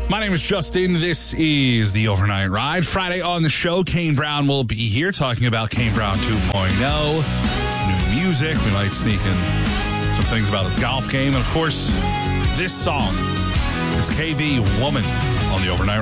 My name is Justin. This is the Overnight Ride. Friday on the show, Kane Brown will be here talking about Kane Brown 2.0, new music. We might sneak in some things about his golf game. And, of course, this song is KB Woman on the Overnight Ride.